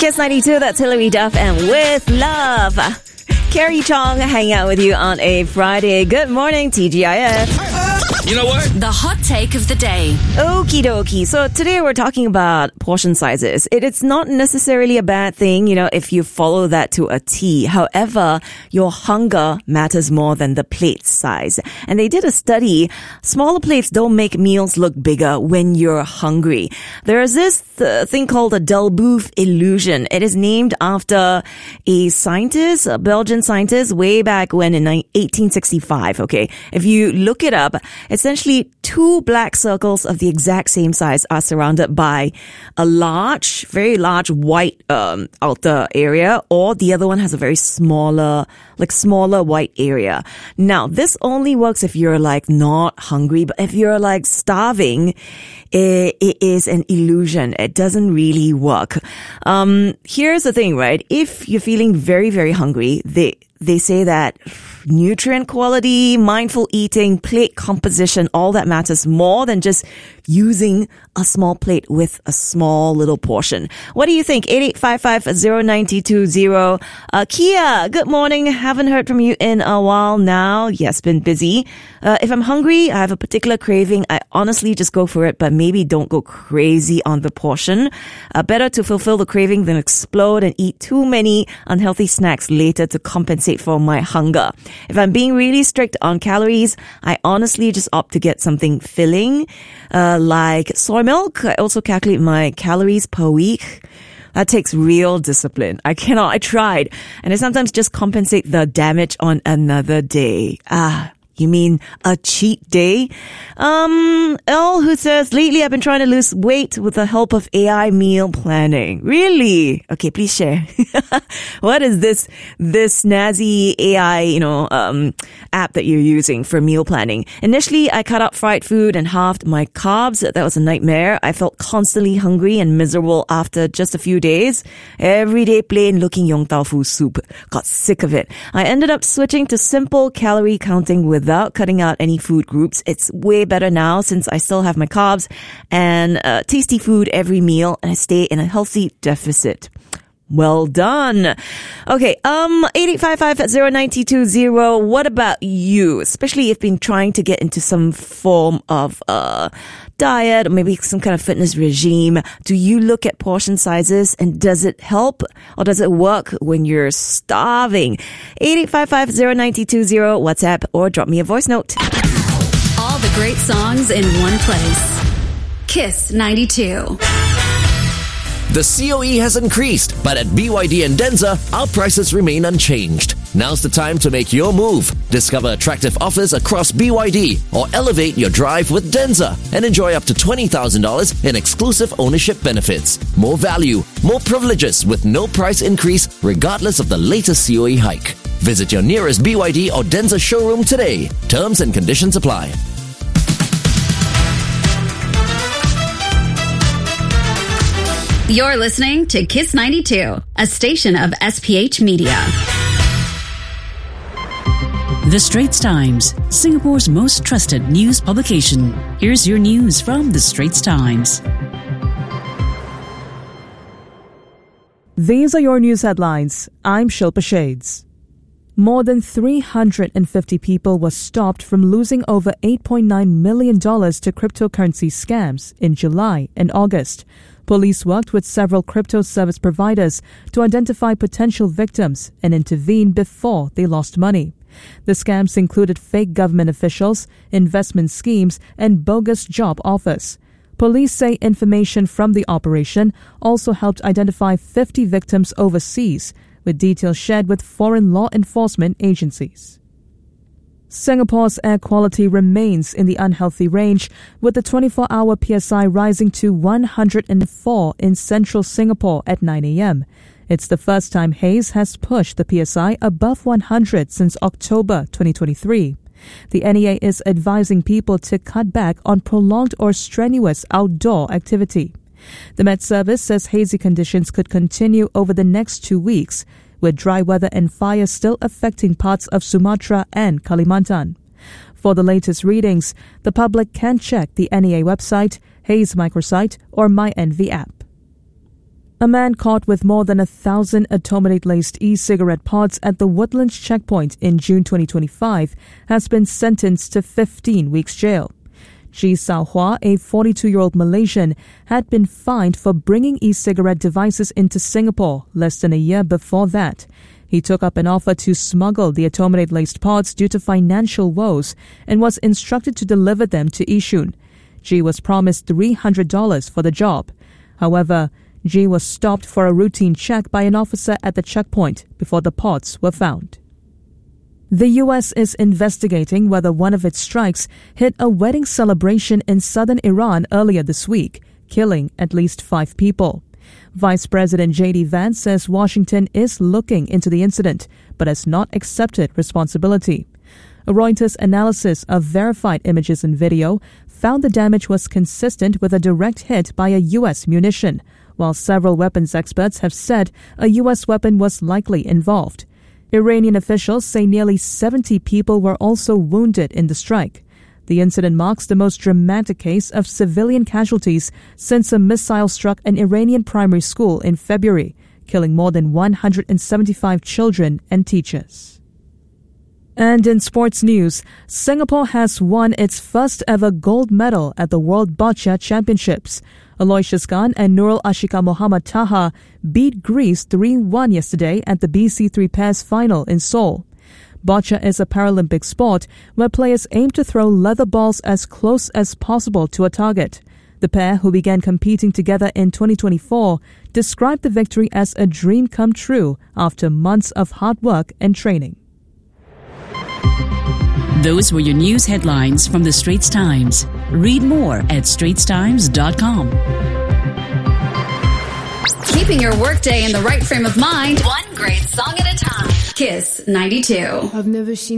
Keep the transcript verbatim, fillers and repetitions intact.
Kiss ninety-two, that's Hilary Duff and With Love. Carrie Chong hanging out with you on a Friday. Good morning, T G I F. You know what? The hot take of the day. Okie dokie. So today we're talking about portion sizes. It, it's not necessarily a bad thing, you know, if you follow that to a T. However, your hunger matters more than the plate size. And they did a study. Smaller plates don't make meals look bigger when you're hungry. There's this th- thing called the Delboeuf illusion. It is named after a scientist, a Belgian scientist, way back when in eighteen sixty-five. Okay. If you look it up, essentially, two black circles of the exact same size are surrounded by a large, very large white um, outer area, or the other one has a very smaller, like smaller white area. Now, this only works if you're like not hungry, but if you're like starving, it, it is an illusion. It doesn't really work. Um, here's the thing, right? If you're feeling very, very hungry, they They say that nutrient quality, mindful eating, plate composition, all that matters more than just using a small plate with a small little portion. What do you think? eight eight five five, zero nine two zero. Uh, Kia, good morning. Haven't heard from you in a while now. Yes, been busy. Uh, if I'm hungry, I have a particular craving, I honestly just go for it, but maybe don't go crazy on the portion. Uh, better to fulfill the craving than explode and eat too many unhealthy snacks later to compensate for my hunger. If I'm being really strict on calories, I honestly just opt to get something filling, uh, like soy milk. I also calculate my calories per week. That takes real discipline. I cannot. I tried. And I sometimes just compensate the damage on another day. Ah. You mean a cheat day? Um, L, who says, lately I've been trying to lose weight with the help of A I meal planning. Really? Okay, please share. What is this, this snazzy A I, you know, um, app that you're using for meal planning? Initially, I cut out fried food and halved my carbs. That was a nightmare. I felt constantly hungry and miserable after just a few days. Everyday plain looking Yong Tau Fu soup. Got sick of it. I ended up switching to simple calorie counting with without cutting out any food groups. It's way better now since I still have my carbs and uh, tasty food every meal, and I stay in a healthy deficit. Well done. Okay, um, eight eight five five, zero nine two zero. What about you? Especially if you've been trying to get into some form of uh diet or maybe some kind of fitness regime. Do you look at portion sizes and does it help or does it work when you're starving? eight eight five five, zero nine two zero, WhatsApp, or drop me a voice note. All the great songs in one place. Kiss ninety-two. The C O E has increased, but at B Y D and Denza, our prices remain unchanged. Now's the time to make your move. Discover attractive offers across B Y D or elevate your drive with Denza and enjoy up to twenty thousand dollars in exclusive ownership benefits. More value, more privileges with no price increase regardless of the latest C O E hike. Visit your nearest B Y D or Denza showroom today. Terms and conditions apply. You're listening to Kiss ninety-two, a station of S P H Media. The Straits Times, Singapore's most trusted news publication. Here's your news from The Straits Times. These are your news headlines. I'm Shilpa Shades. More than three hundred fifty people were stopped from losing over eight point nine million dollars to cryptocurrency scams in July and August. Police worked with several crypto service providers to identify potential victims and intervene before they lost money. The scams included fake government officials, investment schemes, and bogus job offers. Police say information from the operation also helped identify fifty victims overseas, with details shared with foreign law enforcement agencies. Singapore's air quality remains in the unhealthy range, with the twenty-four hour P S I rising to one hundred four in central Singapore at nine a.m. It's the first time haze has pushed the P S I above one hundred since October twenty twenty-three. The N E A is advising people to cut back on prolonged or strenuous outdoor activity. The Met Service says hazy conditions could continue over the next two weeks, with dry weather and fire still affecting parts of Sumatra and Kalimantan. For the latest readings, the public can check the N E A website, Haze microsite, or MyEnvy app. A man caught with more than a thousand atomanate-laced e-cigarette pods at the Woodlands checkpoint in June twenty twenty-five has been sentenced to fifteen weeks jail. Ji Sao-hua, a forty-two-year-old Malaysian, had been fined for bringing e-cigarette devices into Singapore less than a year before that. He took up an offer to smuggle the atomanate-laced pods due to financial woes and was instructed to deliver them to Yishun. Ji was promised three hundred dollars for the job. However, Ji was stopped for a routine check by an officer at the checkpoint before the pods were found. The U S is investigating whether one of its strikes hit a wedding celebration in southern Iran earlier this week, killing at least five people. Vice President J D Vance says Washington is looking into the incident, but has not accepted responsibility. A Reuters analysis of verified images and video found the damage was consistent with a direct hit by a U S munition, while several weapons experts have said a U S weapon was likely involved. Iranian officials say nearly seventy people were also wounded in the strike. The incident marks the most dramatic case of civilian casualties since a missile struck an Iranian primary school in February, killing more than one hundred seventy-five children and teachers. And in sports news, Singapore has won its first ever gold medal at the World Boccia Championships. Aloysius Khan and Nurul Ashika Mohammad Taha beat Greece three one yesterday at the B C three pairs final in Seoul. Boccia is a Paralympic sport where players aim to throw leather balls as close as possible to a target. The pair, who began competing together in twenty twenty-four, described the victory as a dream come true after months of hard work and training. Those were your news headlines from the Straits Times. Read more at straits times dot com. Keeping your workday in the right frame of mind, one great song at a time. Kiss ninety-two. I've never seen